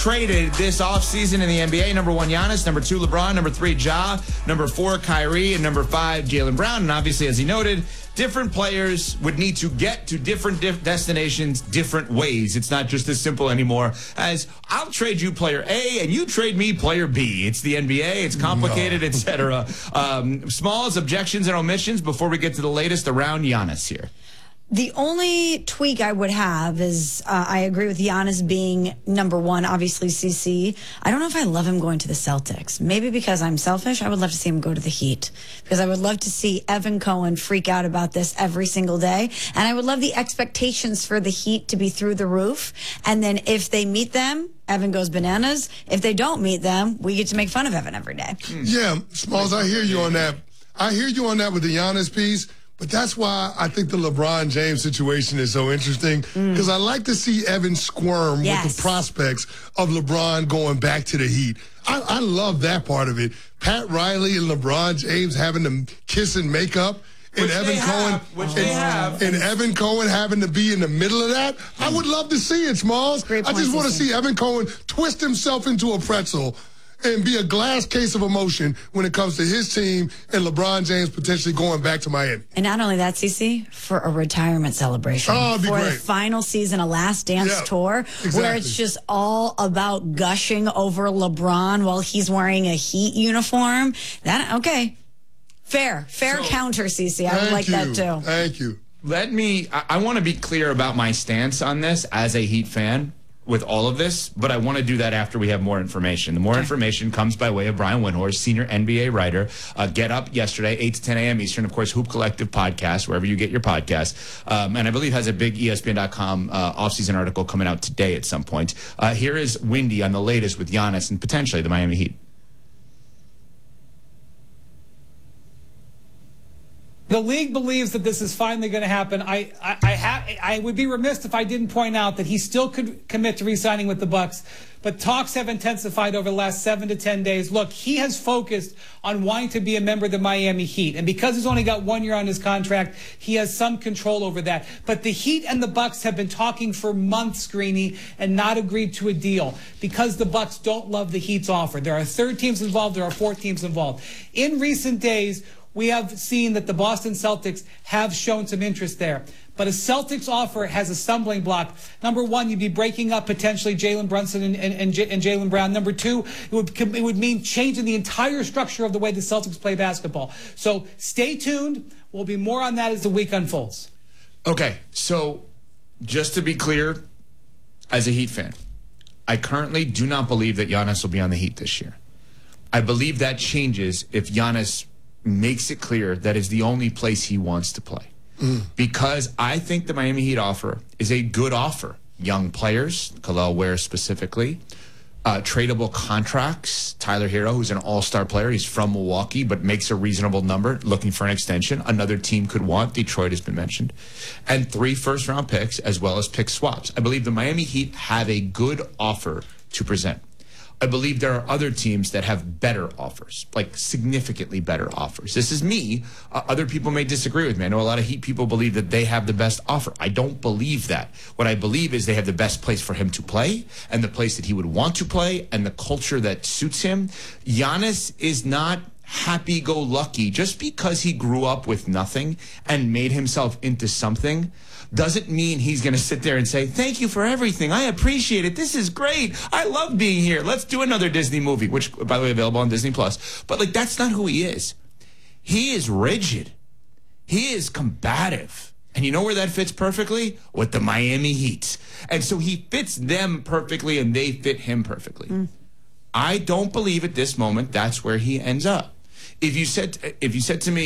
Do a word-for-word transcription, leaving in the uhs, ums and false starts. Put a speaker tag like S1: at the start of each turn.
S1: traded this offseason in the N B A. Number one, Giannis. Number two, LeBron. Number three, Ja. Number four, Kyrie. And number five, Jaylen Brown. And obviously, as he noted, different players would need to get to different dif- destinations different ways. It's not just as simple anymore as I'll trade you player A and you trade me player B. It's the N B A. It's complicated, no. et cetera. Um, Smalls, objections, and omissions before we get to the latest around Giannis here.
S2: The only tweak I would have is uh, I agree with Giannis being number one, obviously C C. I don't know if I love him going to the Celtics. Maybe because I'm selfish, I would love to see him go to the Heat. Because I would love to see Evan Cohen freak out about this every single day. And I would love the expectations for the Heat to be through the roof. And then if they meet them, Evan goes bananas. If they don't meet them, we get to make fun of Evan every day.
S3: Yeah, Smalls, I hear you on that. I hear you on that with the Giannis piece. But that's why I think the LeBron James situation is so interesting, because mm. I like to see Evan squirm yes. with the prospects of LeBron going back to the Heat. I, I love that part of it. Pat Riley and LeBron James having to kiss and make up, and
S1: which
S3: Evan Cohen,
S1: have, which and, they have.
S3: and Evan Cohen having to be in the middle of that. Mm. I would love to see it, Smalls.
S2: Great
S3: I just want to see
S2: it.
S3: Evan Cohen twist himself into a pretzel and be a glass case of emotion when it comes to his team and LeBron James potentially going back to Miami.
S2: And not only that, Cece, for a retirement celebration.
S3: Oh, it'd be
S2: for
S3: great.
S2: the final season, a Last Dance
S3: yeah,
S2: tour,
S3: exactly.
S2: where it's just all about gushing over LeBron while he's wearing a Heat uniform. That okay. Fair. Fair so, counter, Cece. I would like
S3: you.
S2: that too.
S3: Thank you.
S1: Let me, I, I want to be clear about my stance on this as a Heat fan with all of this, but I want to do that after we have more information. The more okay. information comes by way of Brian Windhorst, senior N B A writer. Uh, Get Up yesterday, eight to ten a.m. Eastern, of course, Hoop Collective podcast, wherever you get your podcasts. Um, and I believe has a big E S P N dot com uh, offseason article coming out today at some point. Uh, here is Windy on the latest with Giannis and potentially the Miami Heat.
S4: The league believes that this is finally going to happen. I I, I, ha- I would be remiss if I didn't point out that he still could commit to re-signing with the Bucks, but talks have intensified over the last seven to ten days. Look, he has focused on wanting to be a member of the Miami Heat, and because he's only got one year on his contract, he has some control over that. But the Heat and the Bucks have been talking for months, Greeny, and not agreed to a deal because the Bucks don't love the Heat's offer. There are third teams involved. There are fourth teams involved. In recent days, we have seen that the Boston Celtics have shown some interest there. But a Celtics offer has a stumbling block. Number one, you'd be breaking up potentially Jalen Brunson and, and, and, J- and Jaylen Brown. Number two, it would, it would mean changing the entire structure of the way the Celtics play basketball. So stay tuned. We'll be more on that as the week unfolds.
S1: Okay, so just to be clear, as a Heat fan, I currently do not believe that Giannis will be on the Heat this year. I believe that changes if Giannis makes it clear that is the only place he wants to play. Mm. Because I think the Miami Heat offer is a good offer. Young players, Khalil Ware specifically, uh, tradable contracts. Tyler Hero, who's an all-star player, he's from Milwaukee, but makes a reasonable number, looking for an extension. Another team could want. Detroit has been mentioned. And three first-round picks, as well as pick swaps. I believe the Miami Heat have a good offer to present. I believe there are other teams that have better offers, like significantly better offers. This is me. Uh, other people may disagree with me. I know a lot of Heat people believe that they have the best offer. I don't believe that. What I believe is they have the best place for him to play and the place that he would want to play and the culture that suits him. Giannis is not happy-go-lucky. Just because he grew up with nothing and made himself into something doesn't mean he's going to sit there and say, thank you for everything. I appreciate it. This is great. I love being here. Let's do another Disney movie, which, by the way, available on Disney Plus. But, like, that's not who he is. He is rigid. He is combative. And you know where that fits perfectly? With the Miami Heat. And so he fits them perfectly, and they fit him perfectly. Mm. I don't believe at this moment that's where he ends up. If you said, if you said to me,